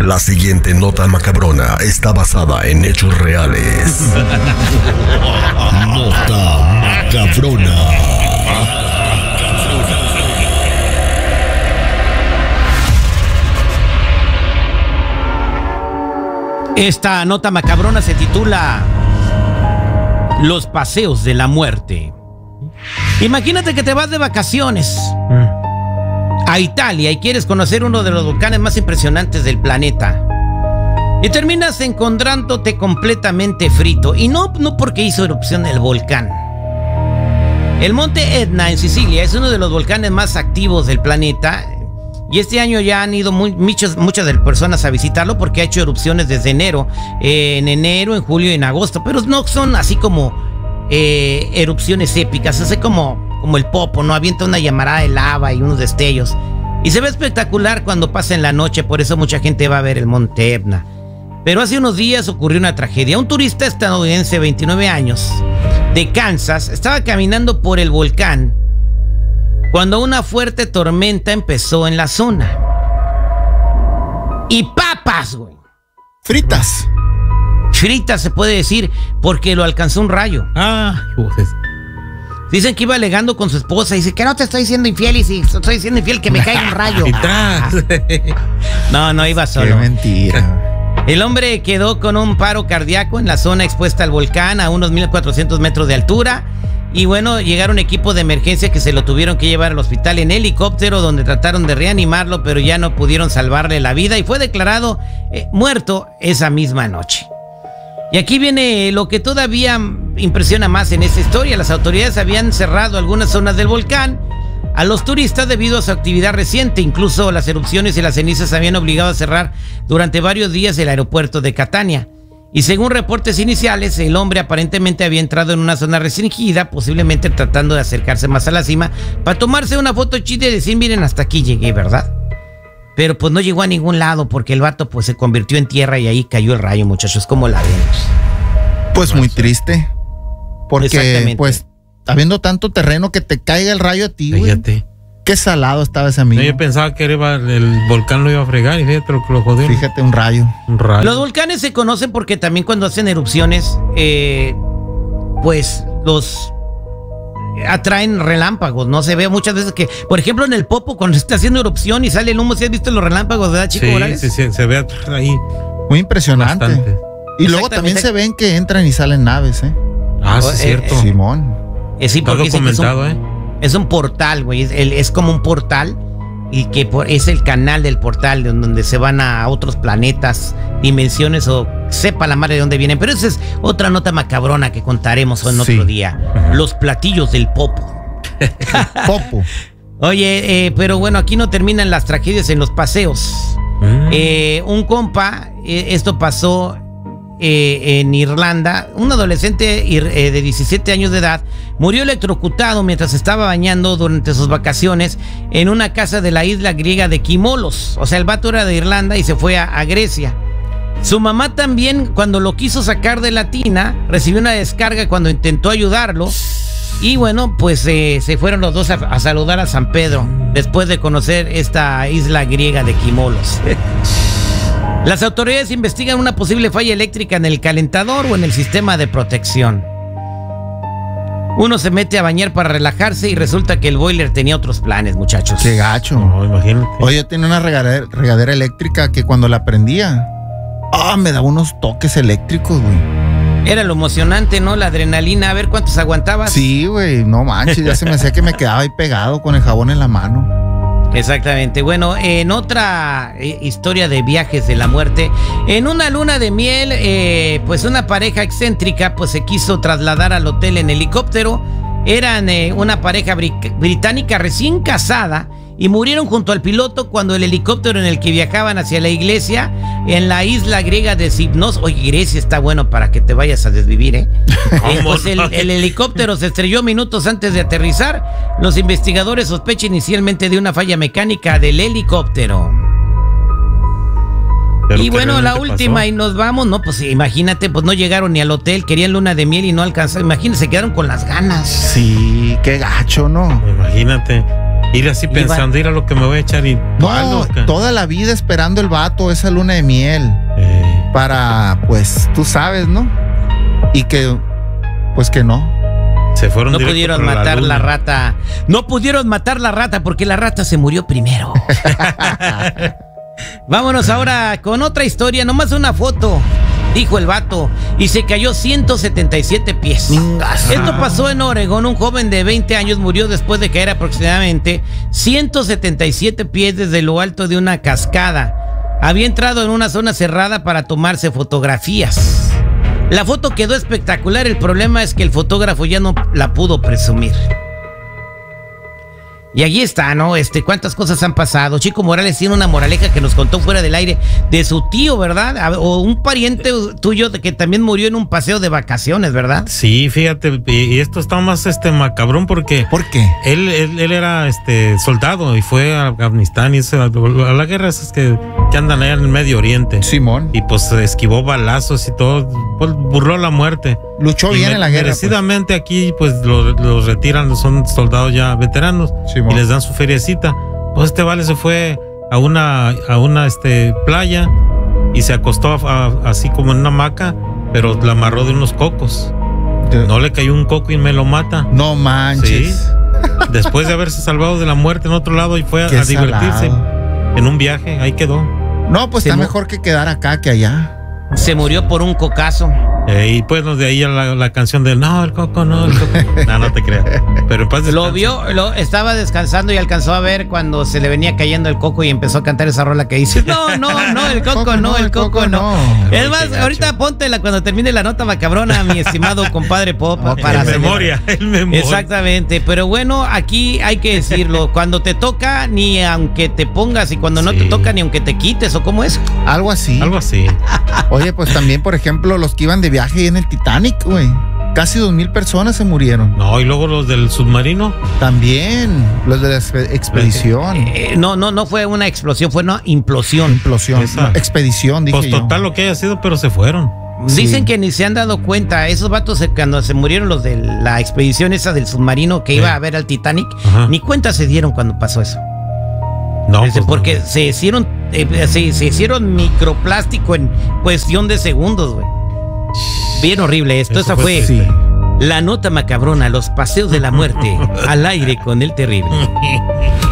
La siguiente nota macabrona está basada en hechos reales. Nota macabrona. Esta nota macabrona se titula Los paseos de la muerte. Imagínate que te vas de vacaciones a Italia y quieres conocer uno de los volcanes más impresionantes del planeta. Y terminas encontrándote completamente frito. Y no porque hizo erupción el volcán. El monte Etna en Sicilia es uno de los volcanes más activos del planeta. Y este año ya han ido muchas de las personas a visitarlo porque ha hecho erupciones desde enero. En enero, en julio y en agosto. Pero no son así como erupciones épicas. Es como el Popo, ¿no? Avienta una llamarada de lava y unos destellos. Y se ve espectacular cuando pasa en la noche. Por eso mucha gente va a ver el monte Etna. Pero hace unos días ocurrió una tragedia. Un turista estadounidense de 29 años de Kansas estaba caminando por el volcán cuando una fuerte tormenta empezó en la zona. Y papas, güey. Fritas. Fritas se puede decir porque lo alcanzó un rayo. Dicen que iba alegando con su esposa y dice que no te estoy siendo infiel y si estoy siendo infiel que me caiga un rayo. No iba solo. Qué mentira. El hombre quedó con un paro cardíaco en la zona expuesta al volcán a unos 1,400 metros de altura. Y bueno, llegaron equipos de emergencia que se lo tuvieron que llevar al hospital en helicóptero, donde trataron de reanimarlo, pero ya no pudieron salvarle la vida y fue declarado muerto esa misma noche. Y aquí viene lo que todavía impresiona más en esta historia. Las autoridades habían cerrado algunas zonas del volcán a los turistas debido a su actividad reciente. Incluso las erupciones y las cenizas habían obligado a cerrar durante varios días el aeropuerto de Catania. Y según reportes iniciales, el hombre aparentemente había entrado en una zona restringida, posiblemente tratando de acercarse más a la cima para tomarse una foto chida y decir, miren, hasta aquí llegué, ¿verdad? Pero pues no llegó a ningún lado porque el vato pues se convirtió en tierra y ahí cayó el rayo, muchachos. ¿Cómo la vemos? Pues muy triste. Porque pues habiendo tanto terreno que te caiga el rayo a ti, güey. Fíjate. Qué salado estaba ese amigo. No, yo pensaba que el volcán lo iba a fregar y fíjate lo que lo jodió. Fíjate, un rayo. Los volcanes se conocen porque también cuando hacen erupciones, pues los atraen relámpagos, ¿no? Se ve muchas veces que, por ejemplo, en el Popo, cuando está haciendo erupción y sale el humo, ¿sí has visto los relámpagos, verdad, Chico Morales? Sí, se ve ahí. Muy impresionante. Bastante. Y luego también se ven que entran y salen naves, ¿eh? Sí, es cierto. Simón. Sí, porque está documentado, es un portal, güey. Es como un portal y que es el canal del portal donde se van a otros planetas, dimensiones o sepa la madre de dónde vienen. Pero esa es otra nota macabrona que contaremos en otro día. Los platillos del Popo. Popo. Oye, pero bueno, aquí no terminan las tragedias en los paseos. Un compa, esto pasó en Irlanda. Un adolescente de 17 años de edad murió electrocutado mientras estaba bañando durante sus vacaciones en una casa de la isla griega de Kimolos. O sea, el vato era de Irlanda y se fue a Grecia. Su mamá también, cuando lo quiso sacar de la tina, recibió una descarga cuando intentó ayudarlo. Y bueno, pues se fueron los dos a saludar a San Pedro después de conocer esta isla griega de Kimolos. Las autoridades investigan una posible falla eléctrica en el calentador o en el sistema de protección. Uno se mete a bañar para relajarse y resulta que el boiler tenía otros planes, muchachos. Qué gacho. No, imagínate. Oye, yo tenía una regadera eléctrica que cuando la prendía, me daba unos toques eléctricos, güey. Era lo emocionante, ¿no? La adrenalina, a ver cuántos aguantabas. Sí, güey, no manches, ya se me hacía que me quedaba ahí pegado con el jabón en la mano. Exactamente. Bueno, en otra historia de viajes de la muerte, en una luna de miel, pues una pareja excéntrica pues se quiso trasladar al hotel en helicóptero. Eran una pareja británica recién casada y murieron junto al piloto cuando el helicóptero en el que viajaban hacia la iglesia en la isla griega de Sipnos. Oye, Grecia está bueno para que te vayas a desvivir, ¿eh? Pues el helicóptero se estrelló minutos antes de aterrizar. Los investigadores sospechan inicialmente de una falla mecánica del helicóptero. Y bueno, la última pasó. Y nos vamos, no, pues imagínate, pues no llegaron ni al hotel, querían luna de miel y no alcanzaron, imagínense, se quedaron con las ganas. Sí, qué gacho, ¿no? Imagínate. Ir así pensando, ir a lo que me voy a echar y... No, toda la vida esperando el vato, esa luna de miel. Para, pues, tú sabes, ¿no? Y que, pues que no. Se fueron. No pudieron matar la rata. No pudieron matar la rata porque la rata se murió primero. Vámonos ahora con otra historia, nomás una foto. Dijo el vato, y se cayó 177 pies. Esto pasó en Oregón. Un joven de 20 años murió después de caer aproximadamente 177 pies desde lo alto de una cascada. Había entrado en una zona cerrada para tomarse fotografías. La foto quedó espectacular. El problema es que el fotógrafo ya no la pudo presumir. Y allí está, ¿no? ¿Cuántas cosas han pasado? Chico Morales tiene una moraleja que nos contó fuera del aire de su tío, ¿verdad? O un pariente tuyo que también murió en un paseo de vacaciones, ¿verdad? Sí, fíjate, y esto está más macabrón porque... ¿Por qué? Él era soldado y fue a Afganistán y a la guerra esas que andan allá en el Medio Oriente. Simón. Y pues esquivó balazos y todo, pues burló la muerte. Luchó bien en la guerra. Merecidamente pues. Aquí pues los retiran, son soldados ya veteranos. Simón. Y les dan su feriecita. Pues vale se fue a una playa y se acostó así como en una hamaca, pero la amarró de unos cocos. No le cayó un coco y me lo mata. No manches. Sí. Después de haberse salvado de la muerte en otro lado y fue a divertirse en un viaje, ahí quedó. No, pues está mejor que quedar acá que allá. Se murió por un cocazo. Y pues de ahí la canción de no, el coco. No te creas. Pero en paz descanse. Lo vio, estaba descansando y alcanzó a ver cuando se le venía cayendo el coco y empezó a cantar esa rola que dice no, el coco no. Es más, ahorita póntela cuando termine la nota macabrona, mi estimado compadre Pop. Para memoria. Exactamente, pero bueno, aquí hay que decirlo, cuando te toca ni aunque te pongas y cuando no te toca ni aunque te quites, ¿o cómo es? Algo así. Oye, pues también, por ejemplo, los que iban de viaje en el Titanic, güey. Casi 2,000 personas se murieron. No, y luego los del submarino. También, los de la expedición. No fue una explosión, fue una implosión. No, expedición, dije pues total lo que haya sido, pero se fueron. Dicen que ni se han dado cuenta. Esos vatos, cuando se murieron los de la expedición esa del submarino que iba a ver al Titanic, ni cuenta se dieron cuando pasó eso. No, porque se hicieron microplástico en cuestión de segundos, güey. Bien horrible esto. Esa fue la nota macabrona, los paseos de la muerte al aire con el terrible.